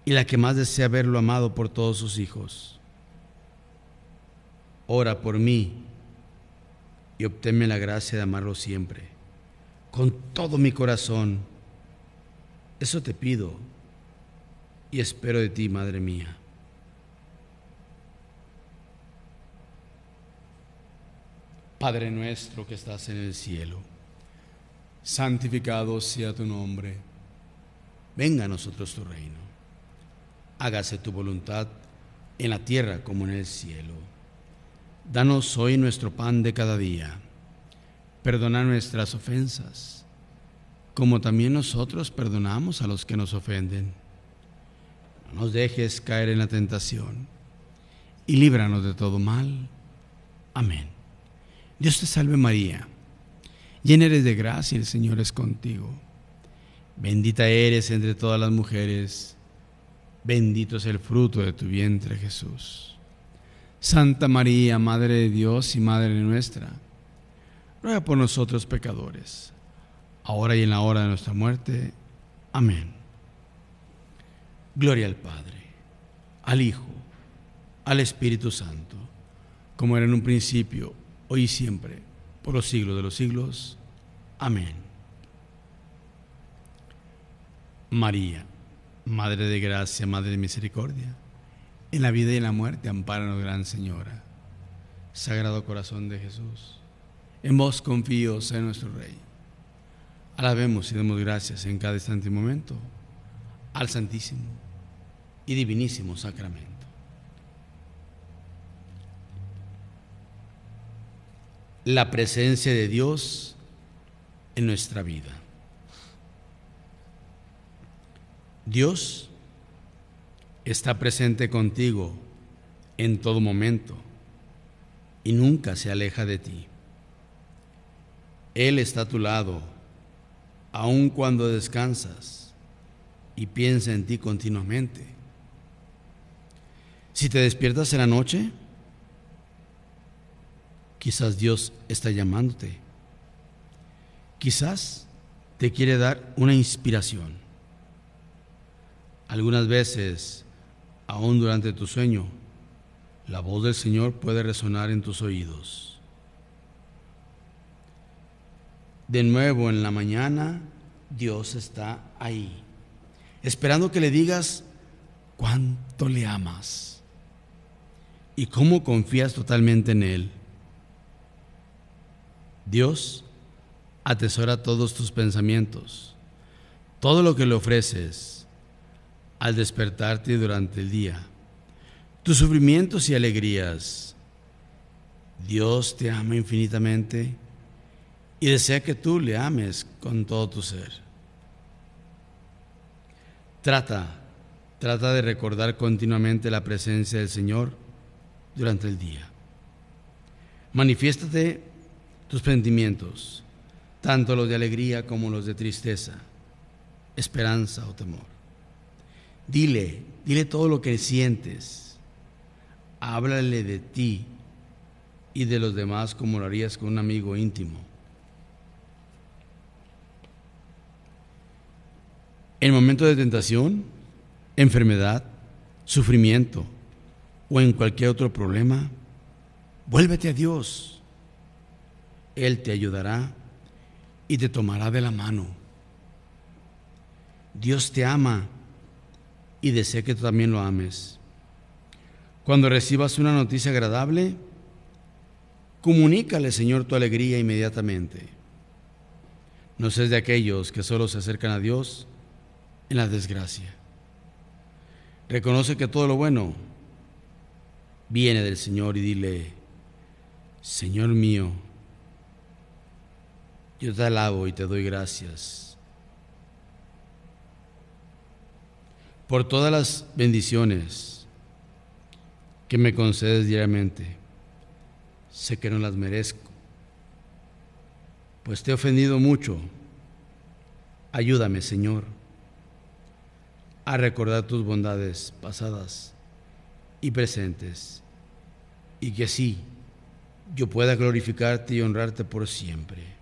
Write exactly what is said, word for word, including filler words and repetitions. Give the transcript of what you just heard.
y la que más desea verlo amado por todos sus hijos. Ora por mí y obténme la gracia de amarlo siempre, con todo mi corazón. Eso te pido y espero de ti, Madre mía. Padre nuestro que estás en el cielo, santificado sea tu nombre. Venga a nosotros tu reino. Hágase tu voluntad en la tierra como en el cielo. Danos hoy nuestro pan de cada día. Perdona nuestras ofensas, como también nosotros perdonamos a los que nos ofenden. No nos dejes caer en la tentación y líbranos de todo mal. Amén. Dios te salve María, llena eres de gracia, el Señor es contigo. Bendita eres entre todas las mujeres, bendito es el fruto de tu vientre Jesús. Santa María, Madre de Dios y Madre nuestra, ruega por nosotros pecadores, ahora y en la hora de nuestra muerte. Amén. Gloria al Padre, al Hijo, al Espíritu Santo, como era en un principio, hoy y siempre, por los siglos de los siglos. Amén. María, Madre de gracia, Madre de misericordia, en la vida y en la muerte, ampáranos, Gran Señora. Sagrado Corazón de Jesús, en vos confío, sé nuestro Rey. Alabemos y demos gracias en cada instante y momento al Santísimo y Divinísimo Sacramento. La presencia de Dios en nuestra vida. Dios está presente contigo en todo momento y nunca se aleja de ti. Él está a tu lado, aun cuando descansas, y piensa en ti continuamente. Si te despiertas en la noche, quizás Dios está llamándote. Quizás te quiere dar una inspiración. Algunas veces, aún durante tu sueño, la voz del Señor puede resonar en tus oídos. De nuevo en la mañana, Dios está ahí, esperando que le digas cuánto le amas y cómo confías totalmente en Él. Dios atesora todos tus pensamientos, todo lo que le ofreces al despertarte durante el día, tus sufrimientos y alegrías. Dios te ama infinitamente y desea que tú le ames con todo tu ser. Trata, trata de recordar continuamente la presencia del Señor durante el día. Manifiéstate tus sentimientos, tanto los de alegría como los de tristeza, esperanza o temor. Dile, dile todo lo que sientes. Háblale de ti y de los demás como lo harías con un amigo íntimo. En momentos de tentación, enfermedad, sufrimiento o en cualquier otro problema, vuélvete a Dios. Él te ayudará y te tomará de la mano. Dios te ama y desea que tú también lo ames. Cuando recibas una noticia agradable, comunícale, Señor, tu alegría inmediatamente. No seas de aquellos que solo se acercan a Dios en la desgracia. Reconoce que todo lo bueno viene del Señor y dile: Señor mío, yo te alabo y te doy gracias por todas las bendiciones que me concedes diariamente. Sé que no las merezco, pues te he ofendido mucho. Ayúdame, Señor, a recordar tus bondades pasadas y presentes, y que así yo pueda glorificarte y honrarte por siempre.